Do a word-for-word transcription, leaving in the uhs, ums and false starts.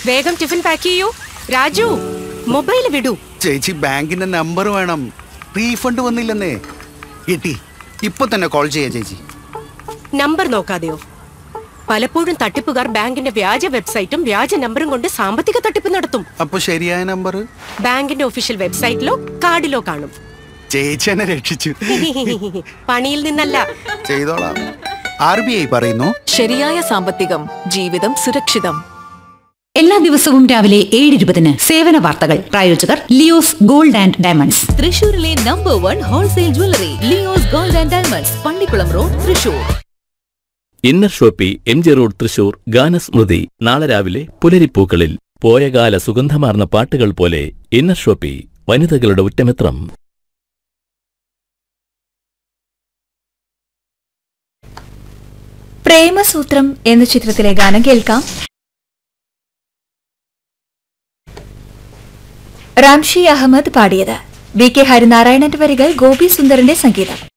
വേഗം tiffin pack ചെയ്യൂ. Raju, mobile വിടൂ. ചേച്ചി, ബാങ്കിന്റെ നമ്പർ വേണം. റീഫണ്ട് വന്നില്ലെന്നേ. കിട്ടി. ഇപ്പൊ തന്നെ കോൾ ചെയ്യാ ചേച്ചി. നമ്പർ നോക്കാതെയോ? പലപ്പോഴും തട്ടിപ്പുകാർ ബാങ്കിന്റെ വ്യാജ വെബ്സൈറ്റും വ്യാജ നമ്പറും കൊണ്ട് സാമ്പത്തിക തട്ടിപ്പ് നടത്തും. അപ്പൊ ശരിയായ നമ്പർ ബാങ്കിന്റെ ഒഫീഷ്യൽ വെബ്സൈറ്റിലോ കാർഡിലോ കാണും. ചേച്ചി എന്നെ രക്ഷിച്ചു. പണിയിൽ നിന്നല്ല, ചെയ്തോളാം. ആർ ബി ഐ പറയുന്നു, ശരിയായ സാമ്പത്തികം, ജീവിതം സുരക്ഷിതം. എല്ലാ ദിവസവും രാവിലെ ഏഴ് ഇരുപതിന് സേവന വാർത്തകൾ. പ്രായോജകർ ലിയോസ് ഗോൾഡ് ആൻഡ് ഡയമണ്ട്സ്. തൃശൂരിലെ number one wholesale jewellery Leo's gold and diamonds, Pallikkulam road, Thrissur. Inner Shopee, M G road, Thrissur. ഗാനസ്മൃതി നാളെ രാവിലെ പുലരിപ്പൂക്കളിൽ. പോയകാല സുഗന്ധമാർന്ന പാട്ടുകൾ പോലെ ഇന്നർ ഷോപ്പി, വനിതകളുടെ ഉറ്റമിത്രം. പ്രേമസൂത്രം എന്ന ചിത്രത്തിലെ ഗാനം കേൾക്കാം. റാംഷി അഹമ്മദ് പാടിയത്. വി കെ ഹരിനാരായണന്റെ വരികൾ, ഗോപി സുന്ദറിന്റെ സംഗീതം.